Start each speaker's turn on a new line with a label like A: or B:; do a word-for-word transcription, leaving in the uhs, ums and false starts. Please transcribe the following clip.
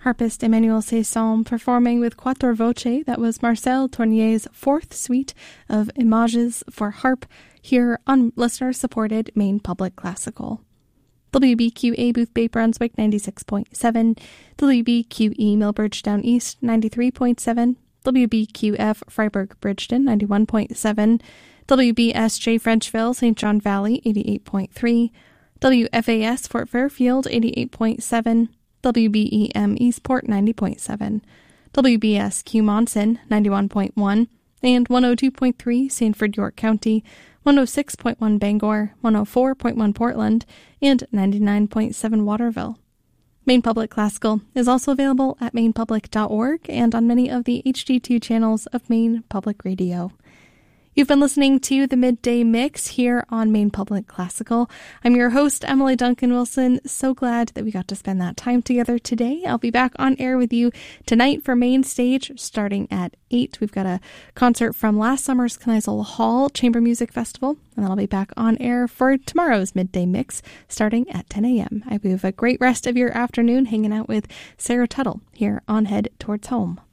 A: harpist Emmanuel Saison performing with quattro voce. That was Marcel Tournier's fourth suite of Images for harp here on listener-supported Maine Public Classical. W B Q A Boothbay Brunswick ninety-six point seven, W B Q E Millbridge Down East ninety-three point seven, W B Q F Freiburg Bridgeton ninety-one point seven, W B S J Frenchville Saint John Valley eighty-eight point three, W F A S Fort Fairfield eighty-eight point seven, W B E M Eastport ninety point seven, W B S Q Monson ninety-one point one, and one oh two point three Sanford York County, one oh six point one Bangor, one oh four point one Portland, and ninety-nine point seven Waterville. Maine Public Classical is also available at maine public dot org and on many of the H D two channels of Maine Public Radio. You've been listening to the Midday Mix here on Maine Public Classical. I'm your host, Emily Duncan Wilson. So glad that we got to spend that time together today. I'll be back on air with you tonight for Main Stage starting at eight. We've got a concert from last summer's Kneisel Hall Chamber Music Festival, and then I'll be back on air for tomorrow's Midday Mix starting at ten a.m. I hope you have a great rest of your afternoon hanging out with Sarah Tuttle here on Head Towards Home.